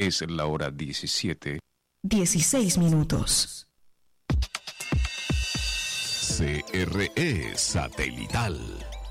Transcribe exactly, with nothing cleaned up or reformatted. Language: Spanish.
Es la hora diecisiete. dieciséis minutos. C R E Satelital